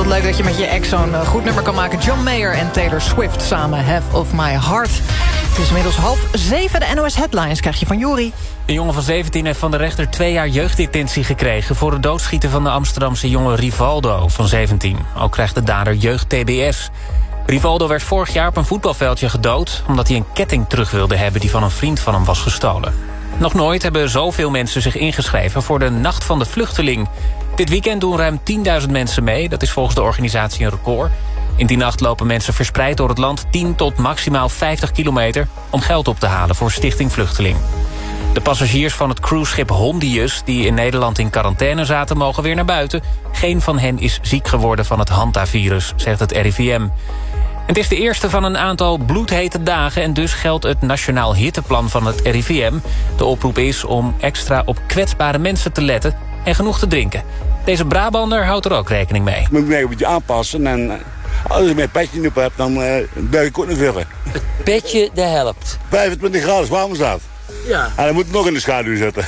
Wat leuk dat je met je ex zo'n goed nummer kan maken. John Mayer en Taylor Swift samen, Half of My Heart. Het is inmiddels 6:30. De NOS Headlines krijg je van Jori. Een jongen van 17 heeft van de rechter 2 jaar jeugddetentie gekregen... voor het doodschieten van de Amsterdamse jongen Rivaldo van 17. Ook krijgt de dader jeugd-TBS. Rivaldo werd vorig jaar op een voetbalveldje gedood... omdat hij een ketting terug wilde hebben die van een vriend van hem was gestolen. Nog nooit hebben zoveel mensen zich ingeschreven voor de Nacht van de Vluchteling. Dit weekend doen ruim 10.000 mensen mee. Dat is volgens de organisatie een record. In die nacht lopen mensen verspreid door het land 10 tot maximaal 50 kilometer... om geld op te halen voor Stichting Vluchteling. De passagiers van het cruiseschip Hondius, die in Nederland in quarantaine zaten, mogen weer naar buiten. Geen van hen is ziek geworden van het hantavirus, zegt het RIVM. Het is de eerste van een aantal bloedhete dagen... en dus geldt het Nationaal Hitteplan van het RIVM. De oproep is om extra op kwetsbare mensen te letten en genoeg te drinken. Deze Brabander houdt er ook rekening mee. Ik moet me een beetje aanpassen en als ik mijn petje op heb, dan berg ik ook nog verder. Het petje, dat helpt. 25 graden is warm staat. Ja. En dan moet ik nog in de schaduw zitten.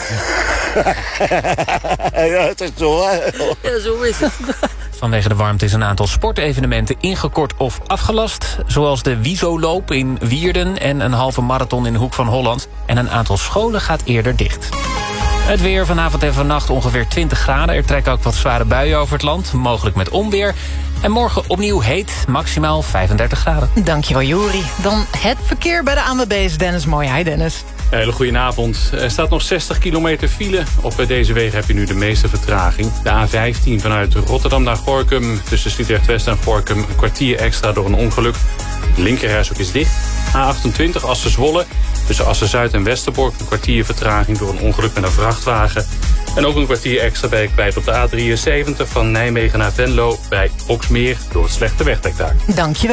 Ja, het is zo, hè? Ja, zo is het. Vanwege de warmte is een aantal sportevenementen ingekort of afgelast. Zoals de Wiesoloop in Wierden en een halve marathon in de Hoek van Holland. En een aantal scholen gaat eerder dicht. Het weer vanavond en vannacht ongeveer 20 graden. Er trekken ook wat zware buien over het land, mogelijk met onweer. En morgen opnieuw heet, maximaal 35 graden. Dankjewel, Jori. Dan het verkeer bij de ANWB. Dennis Mooi. Hi, Dennis. Een hele goede avond. Er staat nog 60 kilometer file. Op deze wegen heb je nu de meeste vertraging. De A15 vanuit Rotterdam naar Gorinchem. Tussen Sliedrecht West en Gorinchem een kwartier extra door een ongeluk. De linkerrijstrook is dicht. A28 Assen-Zwolle. Tussen Assen-Zuid en Westerbork een kwartier vertraging door een ongeluk met een vrachtwagen. En ook een kwartier extra ben ik kwijt op de A73 van Nijmegen naar Venlo bij Oksmeer door het slechte wegdektaak. Dankjewel.